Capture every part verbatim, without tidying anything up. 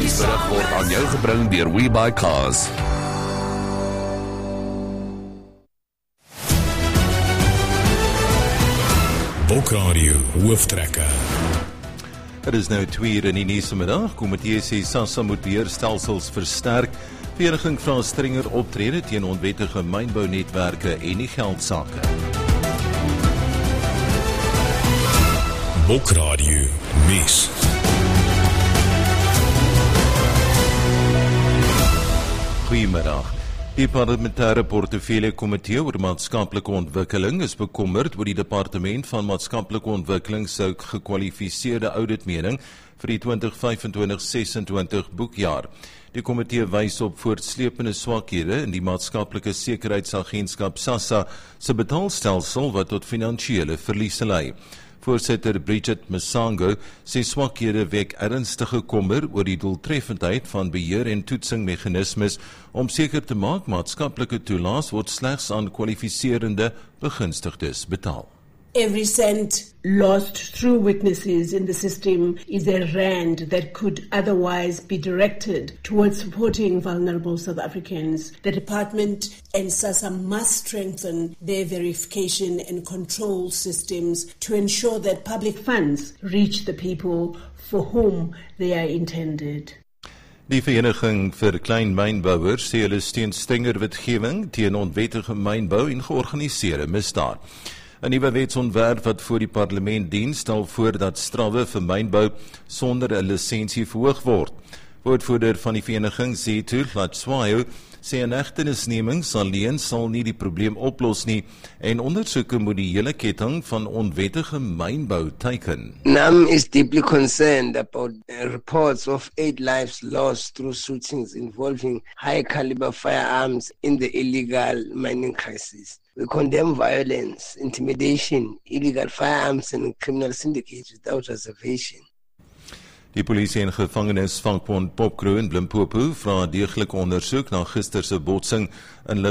nuusberig word aan jou gebring deur WeBuyCars. Boekradio Hooftrekker. Het is nou twee uur in die nuus vanmiddag. Komitee sê SASSA moet beheerstelsels versterk. Vereniging vra strenger optrede teen onwettige mynbounetwerke en die geldsake. Boekradio nuus. Goeiemiddag. Die parlementêre portefeulje komitee oor maatskaplike ontwikkeling is bekommerd oor die departement van maatskaplike ontwikkeling se gekwalifiseerde auditmening vir die twintig vyfentwintig sesentwintig boekjaar. Die komitee wys op voortsleepende swakhede in die maatskaplike sekuriteitsagentskap SASSA se betaalstelsel wat tot finansiële verliese lei. Voorsitter Bridget Masango sê swakhede wek ernstige kommer oor die doeltreffendheid van beheer- en toetsingmeganismes om seker te maak maatskaplike toelaas word slegs aan kwalifiserende begunstigdes betaal. Every cent lost through weaknesses in the system is a rand that could otherwise be directed towards supporting vulnerable South Africans. The department and SASSA must strengthen their verification and control systems to ensure that public funds reach the people for whom they are intended. Die Vereniging vir Klein Mynbouers sê hulle steun strenger wetgewing teen onwettige mynbou en georganiseerde misdaad. 'n Nuwe wetsontwerp wat voor die parlement dien stel voor dat strawwe vir mynbou sonder 'n lisensie verhoog word. Woordvoerder van die vereniging, Zethu Latswayo, sê 'n hegtenisneming alleen sal nie die probleem oplos nie en ondersoeke moet die hele ketting van onwettige mynbou teiken. NAM is deeply concerned about uh, reports of eight lives lost through shootings involving high-caliber firearms in the illegal mining crisis. We condemn violence, intimidation, illegal firearms and criminal syndicates without reservation. Die polisie en gevangenisvangpond Popkro in Limpopo vra deeglike ondersoek na gister se botsing in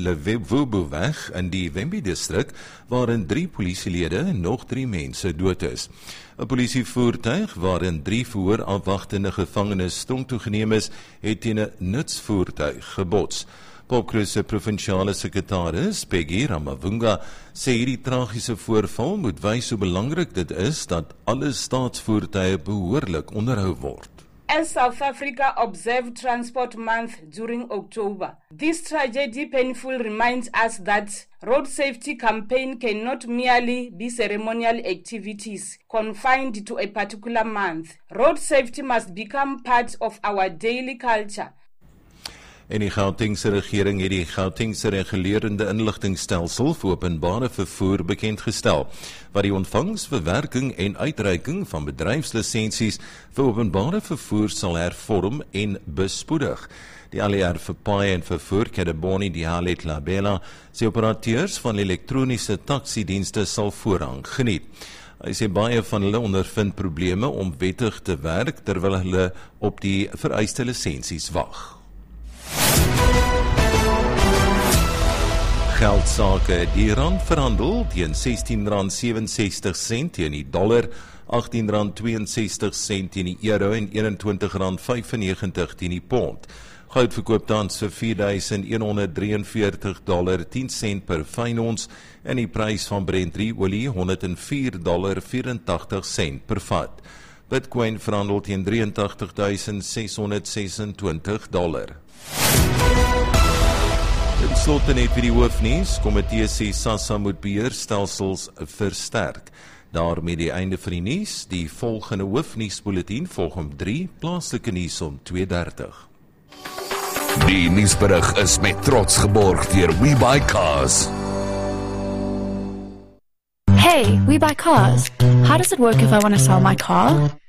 Lewobo-weg in die Wembe-distrik, waarin drie polisielede en nog drie mense dood is. 'n Polisievoertuig waarin drie verhoorafwagtende gevangenes tronk toegeneem is, het teen 'n nutsvoertuig gebots. Popkro se provinsiale sekretaris, Peggy Ramavunga, sê hierdie tragiese voorval moet wys hoe belangrik dit is dat alle staatsvoertuie behoorlik onderhou word. As South Africa observed Transport Month during October, this tragedy painful reminds us that road safety campaign cannot merely be ceremonial activities confined to a particular month. Road safety must become part of our daily culture. En die Gautengse regering het die Gautengse regulerende inligtingstelsel vir openbare vervoer bekendgestel, wat die ontvangs, verwerking en uitreiking van bedryfslisensies vir openbare vervoer sal hervorm en bespoedig. Die Allier vir Paai en Vervoer, Kedeboni Dialet Labella, sê operateurs van elektroniese taksiedienste sal voorrang geniet. Hy sê baie van hulle ondervind probleme om wettig te werk terwyl hulle op die vereiste lisensies wag. Geldsake, die rand verhandel teen sestien rand sewenses sent teen die dollar, agttien rand tweeënsestig sent teen die euro en eenentwintig rand vyfennegentig teen die pond. Goud verkoop tans vir vier duisend honderd drieënveertig dollar tien sent per fyn ons en die prys van Brent olie honderd vier dollar vyerentagtig sent per vat. Bitcoin verhandel teen agt drie agt duisend ses honderd sesentwintig dollar. In slotte net vir die hoofnuus, komitee sê SASSA moet beheerstelsels versterk. Daarmee die einde van die nuus, die volgende hoofnuusbulletin volg om drie, plaaslike nuus om twee dertig. Die nuusberig is met trots geborg deur WeBuyCars. Hey, we buy cars. How does it work if I want to sell my car?